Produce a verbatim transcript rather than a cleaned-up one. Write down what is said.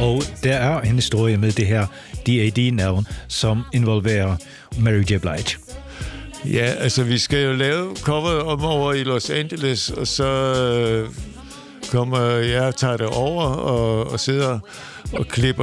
Og der er en historie med det her D A D-navn, som involverer Mary J. Blige. Ja, altså vi skal jo lave coveret om over i Los Angeles, og så øh, kommer jeg og tager det over og, og sidder og klipper